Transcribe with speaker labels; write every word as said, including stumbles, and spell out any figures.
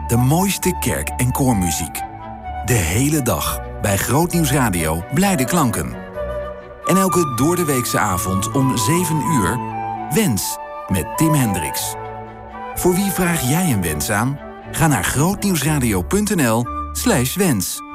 Speaker 1: De mooiste kerk- en koormuziek. De hele dag bij Grootnieuws Radio Blijde Klanken. En elke doordeweekse avond om zeven uur... Wens met Tim Hendricks. Voor wie vraag jij een wens aan? Ga naar grootnieuwsradio.nl slash wens.